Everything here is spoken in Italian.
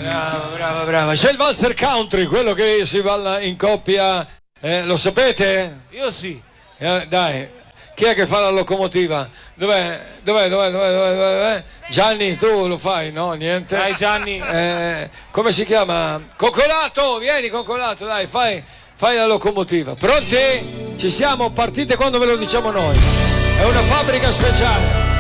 Brava, brava. C'è il valzer country, quello che si balla in coppia, lo sapete? Io sì. Dai, chi è che fa la locomotiva? Dov'è? Gianni, tu lo fai? No, niente. Dai Gianni. Come si chiama? Coccolato, vieni Coccolato, dai, fai la locomotiva. Pronti? Ci siamo, partite quando ve lo diciamo noi. È una fabbrica speciale.